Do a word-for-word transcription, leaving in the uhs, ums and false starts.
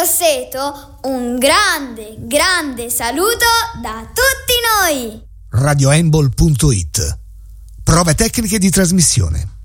Grosseto, un grande, grande saluto da tutti noi! radioembol punto it. Prove tecniche di trasmissione.